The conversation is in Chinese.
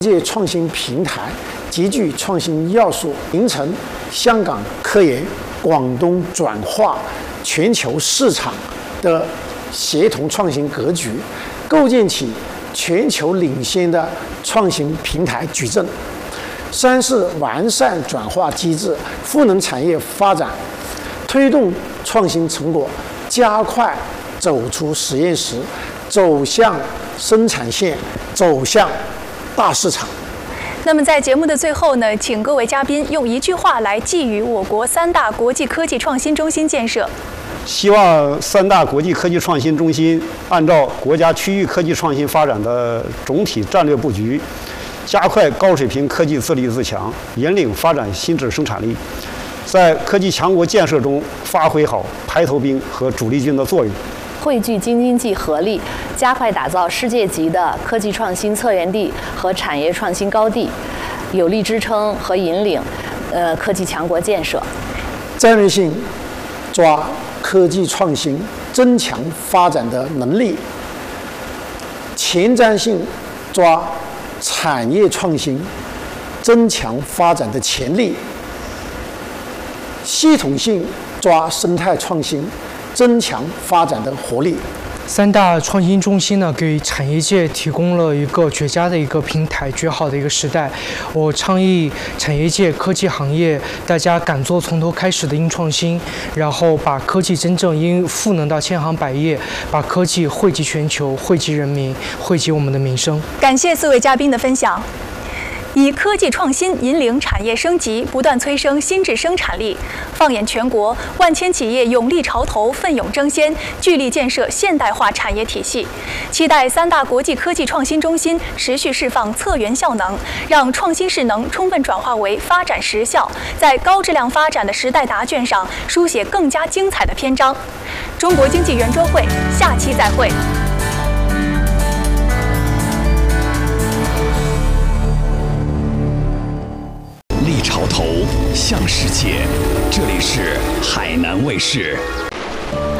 界创新平台极具创新要素，形成香港科研、广东转化、全球市场的协同创新格局，构建起全球领先的创新平台矩阵。三是完善转化机制，赋能产业发展，推动创新成果加快走出实验室，走向生产线，走向大市场。 那么在节目的最后呢，请各位嘉宾用一句话来寄语我国3大国际科技创新中心建设。 希望3大国际科技创新中心按照国家区域科技创新发展的总体战略布局，加快高水平科技自立自强，引领发展新质生产力，在科技强国建设中发挥好排头兵和主力军的作用。 汇聚京津冀合力，加快打造世界级的科技创新策源地和产业创新高地，有力支撑和引领科技强国建设。 战略性抓科技创新增强发展的能力，前瞻性抓产业创新增强发展的潜力，系统性抓生态创新增强发展的活力。 3大创新中心呢，给产业界提供了一个绝佳的一个平台，绝好的一个时代。我倡议产业界、科技行业大家敢做从头开始的硬创新，然后把科技真正应赋能到千行百业，把科技惠及全球，惠及人民，惠及我们的民生。 感谢4位嘉宾的分享。以科技创新引领产业升级，不断催生新质生产力。放眼全国，万千企业勇立潮头，奋勇争先，聚力建设现代化产业体系。期待3大国际科技创新中心持续释放策源效能，让创新势能充分转化为发展实效，在高质量发展的时代答卷上书写更加精彩的篇章。中国经济圆桌会，下期再会。 立潮头，向世界。这里是海南卫视。